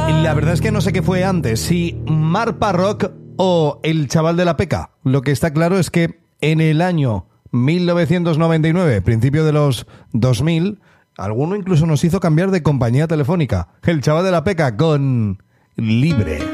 La verdad es que no sé qué fue antes, si Marc Parrock o el chaval de la Peca. Lo que está claro es que en el año 1999, principio de los 2000, alguno incluso nos hizo cambiar de compañía telefónica. El chaval de la Peca con Libre.